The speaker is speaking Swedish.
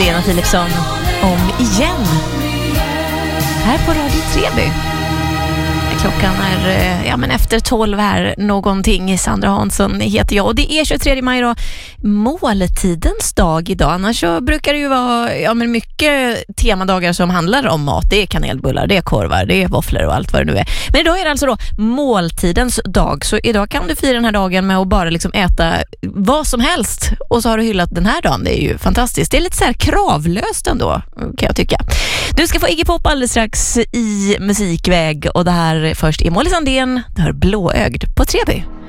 Lena Philipsson om igen. Här på Radio Treby. Klockan är efter 12 här någonting. Sandra Hansson heter jag och det är 23 maj då, måltidens dag idag. Annars så brukar det ju vara mycket temadagar som handlar om mat. Det är kanelbullar, det är korvar, det är våfflor och allt vad det nu är. Men idag är det alltså då måltidens dag. Så idag kan du fira den här dagen med att bara liksom äta vad som helst. Och så har du hyllat den här dagen. Det är ju fantastiskt. Det är lite så här kravlöst ändå, kan jag tycka. Du ska få Iggy Pop alldeles strax i musikväg och det här först är Molly Sandén, det hör Blåögd på Treby.